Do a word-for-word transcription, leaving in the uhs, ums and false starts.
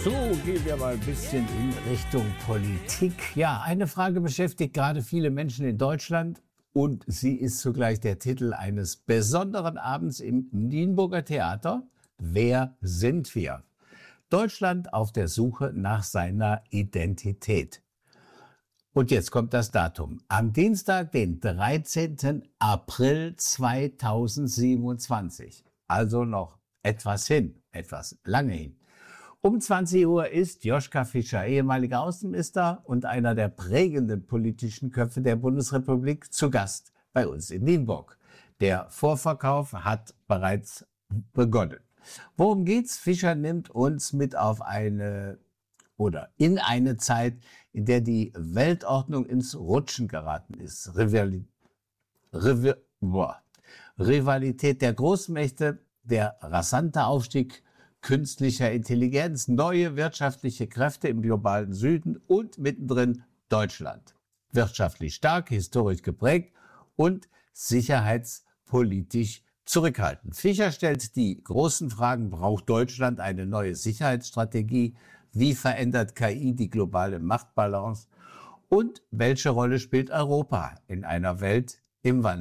So, gehen wir mal ein bisschen in Richtung Politik. Ja, eine Frage beschäftigt gerade viele Menschen in Deutschland und sie ist zugleich der Titel eines besonderen Abends im Nienburger Theater. Wer sind wir? Deutschland auf der Suche nach seiner Identität. Und jetzt kommt das Datum. Am Dienstag, den dreizehnten April zweitausendsiebenundzwanzig. Also noch etwas hin, etwas lange hin. Um zwanzig Uhr ist Joschka Fischer, ehemaliger Außenminister und einer der prägenden politischen Köpfe der Bundesrepublik, zu Gast bei uns in Nienburg. Der Vorverkauf hat bereits begonnen. Worum geht's? Fischer nimmt uns mit auf eine oder in eine Zeit, in der die Weltordnung ins Rutschen geraten ist. Rivali Rivi boah. Rivalität der Großmächte, der rasante Aufstieg künstlicher Intelligenz, neue wirtschaftliche Kräfte im globalen Süden und mittendrin Deutschland. Wirtschaftlich stark, historisch geprägt und sicherheitspolitisch zurückhaltend. Fischer stellt die großen Fragen: Braucht Deutschland eine neue Sicherheitsstrategie? Wie verändert K I die globale Machtbalance? Und welche Rolle spielt Europa in einer Welt im Wandel?